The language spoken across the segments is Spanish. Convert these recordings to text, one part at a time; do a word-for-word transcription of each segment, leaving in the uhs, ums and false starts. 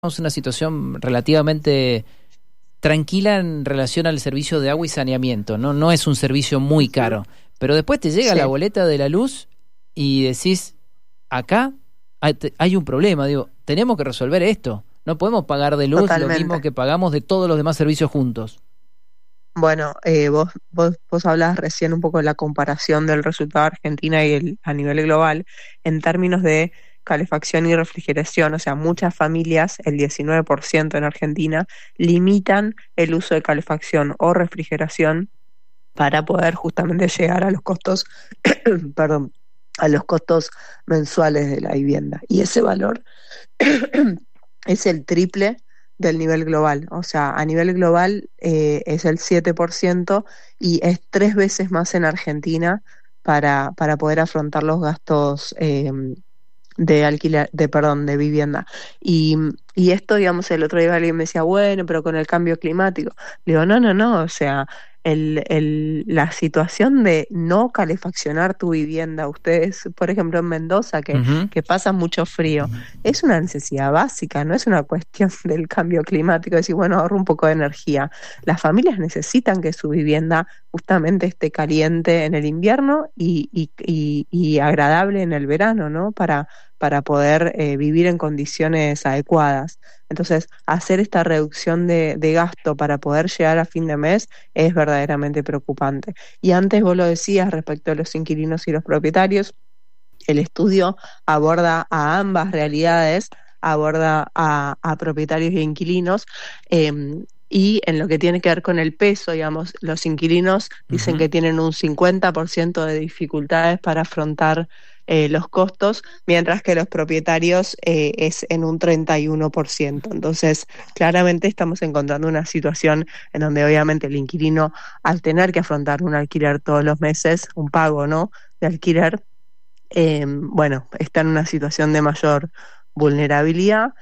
Tenemos una situación relativamente tranquila en relación al servicio de agua y saneamiento, ¿no? No es un servicio muy caro, pero después te llega Sí. la boleta de la luz y decís, acá hay, te- hay un problema, digo, tenemos que resolver esto, no podemos pagar de luz Totalmente. lo mismo que pagamos de todos los demás servicios juntos. Bueno, eh, vos, vos, vos hablabas recién un poco de la comparación del resultado de Argentina y el, a nivel global en términos de calefacción y refrigeración. O sea, muchas familias, el diecinueve por ciento en Argentina, limitan el uso de calefacción o refrigeración para poder justamente llegar a los costos, perdón, a los costos mensuales de la vivienda. Y ese valor es el triple del nivel global. O sea, a nivel global eh, es el siete por ciento y es tres veces más en Argentina para, para poder afrontar los gastos eh, de alquiler, de perdón, de vivienda. Y, y esto, digamos, el otro día alguien me decía, bueno, pero con el cambio climático. Le digo, no, no, no, o sea, el, el, la situación de no calefaccionar tu vivienda, ustedes, por ejemplo, en Mendoza, que, Ujú. que pasa mucho frío, es una necesidad básica, no es una cuestión del cambio climático, decir, bueno, ahorro un poco de energía. Las familias necesitan que su vivienda justamente esté caliente en el invierno y, y, y, y agradable en el verano, ¿no? Para, para poder eh, vivir en condiciones adecuadas. Entonces, hacer esta reducción de, de gasto para poder llegar a fin de mes es verdaderamente preocupante. Y antes vos lo decías respecto a los inquilinos y los propietarios, el estudio aborda a ambas realidades, aborda a, a propietarios e inquilinos, eh, y en lo que tiene que ver con el peso, digamos, los inquilinos dicen Ujú. que tienen un cincuenta por ciento de dificultades para afrontar eh, los costos, mientras que los propietarios eh, es en un treinta y uno por ciento. Entonces, claramente estamos encontrando una situación en donde obviamente el inquilino, al tener que afrontar un alquiler todos los meses, un pago, ¿no?, de alquiler, eh, bueno, está en una situación de mayor vulnerabilidad.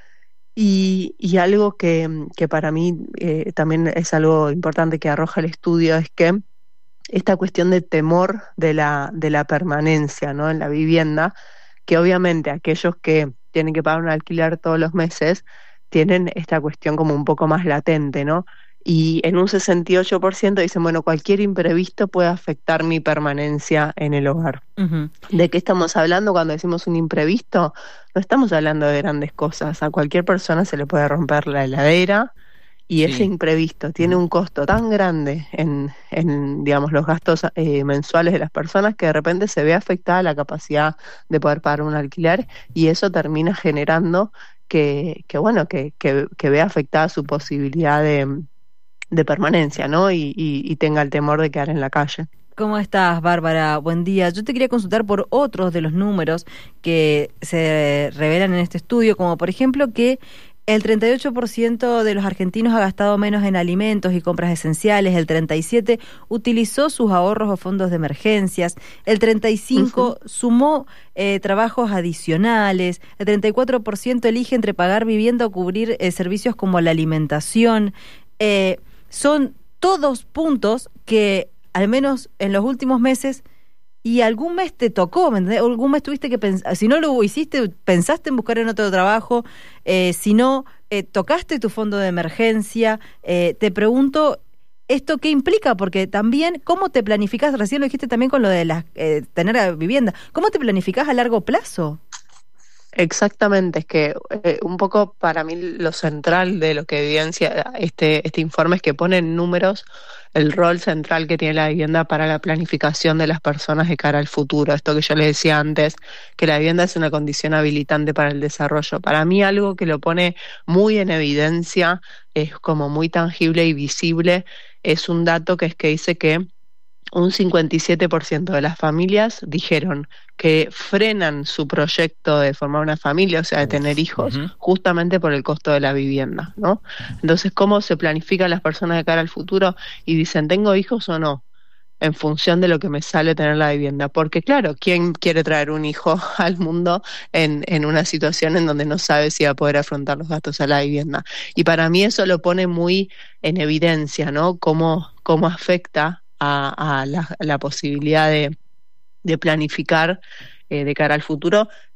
Y, y algo que, que para mí eh, también es algo importante que arroja el estudio es que esta cuestión de temor de la, de la permanencia, ¿no?, en la vivienda, que obviamente aquellos que tienen que pagar un alquiler todos los meses tienen esta cuestión como un poco más latente, ¿no? Y en un sesenta y ocho por ciento dicen, bueno, cualquier imprevisto puede afectar mi permanencia en el hogar. Ujú. ¿De qué estamos hablando cuando decimos un imprevisto? No estamos hablando de grandes cosas. A cualquier persona se le puede romper la heladera y ese Sí. imprevisto tiene Ujú. un costo tan grande en, en digamos, los gastos eh, mensuales de las personas que de repente se ve afectada la capacidad de poder pagar un alquiler y eso termina generando que, que bueno, que, que, que vea afectada su posibilidad de, de permanencia, ¿no? Y, y, y tenga el temor de quedar en la calle. ¿Cómo estás, Bárbara? Buen día. Yo te quería consultar por otros de los números que se revelan en este estudio, como por ejemplo que el treinta y ocho por ciento de los argentinos ha gastado menos en alimentos y compras esenciales, el treinta y siete por ciento utilizó sus ahorros o fondos de emergencias, el treinta y cinco por ciento uh-huh. sumó eh, trabajos adicionales, el treinta y cuatro por ciento elige entre pagar vivienda o cubrir eh, servicios como la alimentación. Eh, son todos puntos que al menos en los últimos meses, y algún mes te tocó, ¿me entendés? Algún mes tuviste que pensar, si no lo hiciste, pensaste en buscar en otro trabajo, eh, si no, eh, tocaste tu fondo de emergencia. Eh, te pregunto, ¿esto qué implica? Porque también, ¿cómo te planificás? Recién lo dijiste también con lo de las, eh, tener vivienda. ¿Cómo te planificás a largo plazo? Exactamente, es que eh, un poco para mí lo central de lo que evidencia este, este informe es que pone en números el rol central que tiene la vivienda para la planificación de las personas de cara al futuro. Esto que yo les decía antes, que la vivienda es una condición habilitante para el desarrollo. Para mí algo que lo pone muy en evidencia, es como muy tangible y visible, es un dato que es que dice que un cincuenta y siete por ciento de las familias dijeron que frenan su proyecto de formar una familia, o sea, de Uf. tener hijos, Ujú. justamente por el costo de la vivienda, ¿no? Entonces, ¿cómo se planifican las personas de cara al futuro? Y dicen, ¿tengo hijos o no?, en función de lo que me sale tener la vivienda. Porque claro, ¿quién quiere traer un hijo al mundo en, en una situación en donde no sabe si va a poder afrontar los gastos a la vivienda? Y para mí eso lo pone muy en evidencia, ¿no? Cómo, cómo afecta a, a, la, a la posibilidad de, de planificar eh, de cara al futuro, que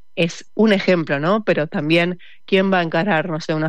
es un ejemplo, ¿no? Pero también, ¿quién va a encarar, no sé, una